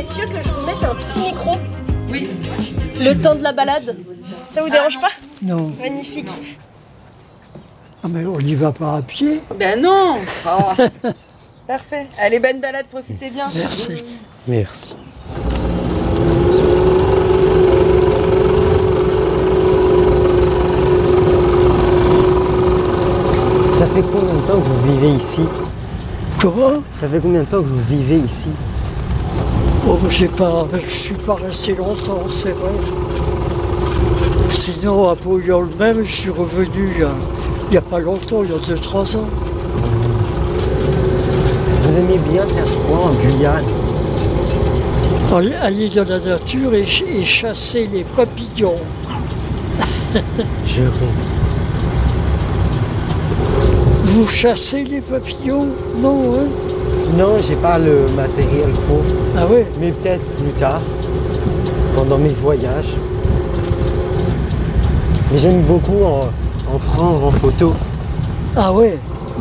messieurs, que je vous mette un petit micro. Oui. Le temps de la balade. Ça vous dérange pas? Non. Magnifique. Ah mais on n'y va pas à pied. Ben non. Oh. Parfait. Allez, bonne balade, profitez bien. Merci. Merci. Ça fait combien de temps que vous vivez ici? Comment? Ça fait combien de temps que vous vivez ici? Oh, je suis pas resté longtemps, c'est vrai. Sinon, à Beaulieu le même, je suis revenu il n'y a pas longtemps, il y a 2-3 ans. Vous aimez bien faire quoi en Guyane? Aller dans la nature et chasser les papillons. Je rêve. Vous chassez les papillons? Non, hein? Non, j'ai pas le matériel pour. Ah ouais? Mais peut-être plus tard, pendant mes voyages. Mais j'aime beaucoup en prendre en photo. Ah ouais?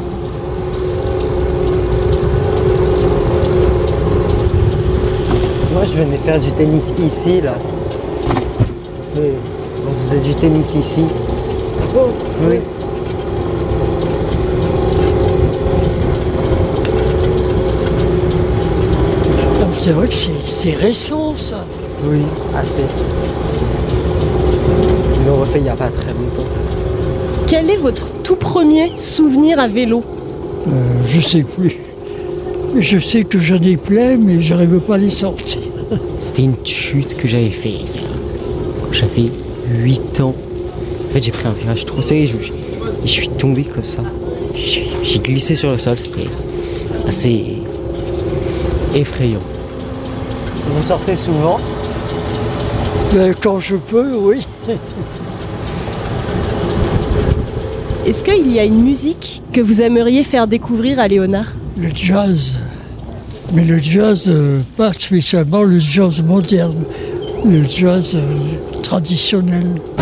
Moi, je venais faire du tennis ici, là. On faisait du tennis ici. Oh, Oui. c'est vrai que c'est récent, ça. Oui, assez. Ils l'ont refait il n'y a pas très longtemps. Quel est votre tout premier souvenir à vélo? Je sais plus. Je sais que j'en ai plein, mais j'arrive pas à les sortir. C'était une chute que j'avais fait quand j'avais 8 ans. En fait, j'ai pris un virage trop serré et je suis tombé comme ça. J'ai glissé sur le sol, c'était assez effrayant. Vous sortez souvent? Quand je peux, oui. Est-ce qu'il y a une musique que vous aimeriez faire découvrir à Léonard? Le jazz. Mais le jazz, pas spécialement le jazz moderne. Le jazz traditionnel.